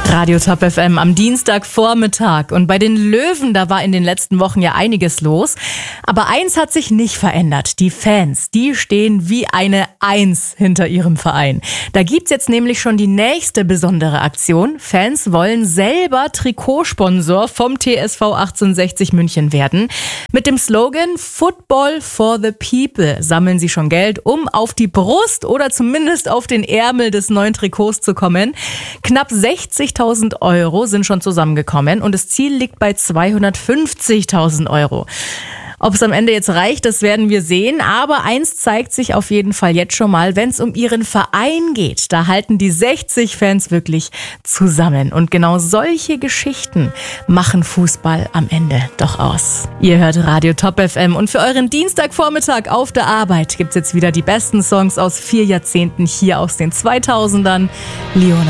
Radio Top FM am Dienstagvormittag. Und bei den Löwen, da war in den letzten Wochen ja einiges los. Aber eins hat sich nicht verändert. Die Fans, die stehen wie eine Eins hinter ihrem Verein. Da gibt's jetzt nämlich schon die nächste besondere Aktion. Fans wollen selber Trikotsponsor vom TSV 1860 München werden. Mit dem Slogan Football for the People sammeln sie schon Geld, um auf die Brust oder zumindest auf den Ärmel des neuen Trikots zu kommen. Knapp 60.000 Euro sind schon zusammengekommen und das Ziel liegt bei 250.000 Euro. Ob es am Ende jetzt reicht, das werden wir sehen. Aber eins zeigt sich auf jeden Fall jetzt schon mal, wenn es um ihren Verein geht. Da halten die 60 Fans wirklich zusammen. Und genau solche Geschichten machen Fußball am Ende doch aus. Ihr hört Radio Top FM und für euren Dienstagvormittag auf der Arbeit gibt's jetzt wieder die besten Songs aus 4 Jahrzehnten hier aus den 2000ern. Leona